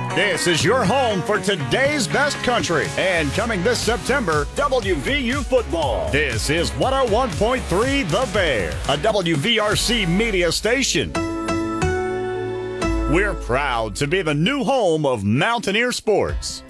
This is your home for today's best country. And coming this September, WVU football. This is 101.3 The Bear, a WVRC media station. We're proud to be the new home of Mountaineer sports.